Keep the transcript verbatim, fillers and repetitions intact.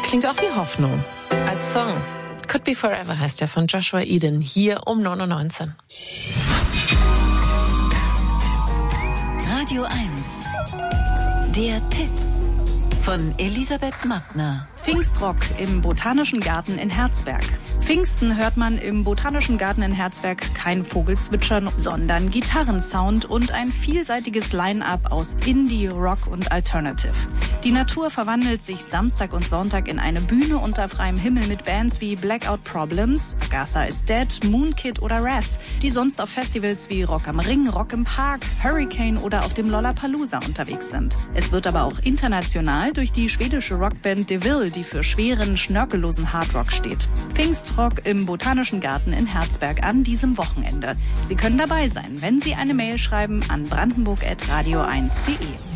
Klingt auch wie Hoffnung. Als Song. Could Be Forever heißt der von Joshua Eden. Hier um neun Uhr neunzehn. Radio eins. Der Tipp von Elisabeth Mattner. Pfingstrock im Botanischen Garten in Herzberg. Pfingsten hört man im Botanischen Garten in Herzberg kein Vogelzwitschern, sondern Gitarrensound und ein vielseitiges Line-up aus Indie, Rock und Alternative. Die Natur verwandelt sich Samstag und Sonntag in eine Bühne unter freiem Himmel mit Bands wie Blackout Problems, Agatha is Dead, Moonkid oder Raz, die sonst auf Festivals wie Rock am Ring, Rock im Park, Hurricane oder auf dem Lollapalooza unterwegs sind. Es wird aber auch international durch die schwedische Rockband DeVille, die für schweren, schnörkellosen Hardrock steht. Pfingstrock im Botanischen Garten in Herzberg an diesem Wochenende. Sie können dabei sein, wenn Sie eine Mail schreiben an brandenburg at radio eins punkt de.